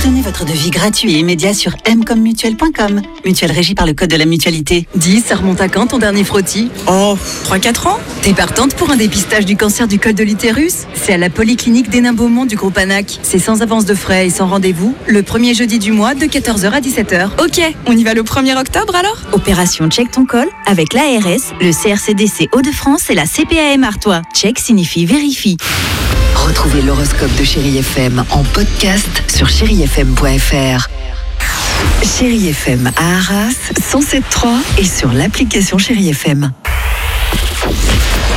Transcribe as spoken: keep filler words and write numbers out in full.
Obtenez votre devis gratuit et immédiat sur m comme mutuelle point com. Mutuelle régie par le code de la mutualité. Dis, ça remonte à quand ton dernier frottis? Oh, trois quatre ans. T'es partante pour un dépistage du cancer du col de l'utérus? C'est à la polyclinique d'Hénin-Beaumont du groupe Anac. C'est sans avance de frais et sans rendez-vous, le premier jeudi du mois de quatorze heures à dix-sept heures. Ok, on y va le premier octobre alors? Opération Check ton col avec l'A R S, le C R C D C Hauts-de-France et la C P A M Artois. Check signifie vérifie. Retrouvez l'horoscope de Chérie F M en podcast sur chérie f m point f r. Chérie F M à Arras, cent sept virgule trois et sur l'application Chérie F M.